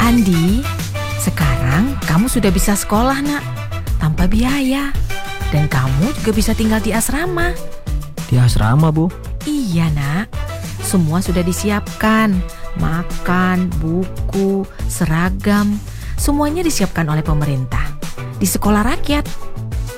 Andi, sekarang kamu sudah bisa sekolah, Nak, tanpa biaya. Dan kamu juga bisa tinggal di asrama. Di asrama, Bu? Iya, Nak. Semua sudah disiapkan. Makan, buku, seragam, semuanya disiapkan oleh pemerintah. Di sekolah rakyat.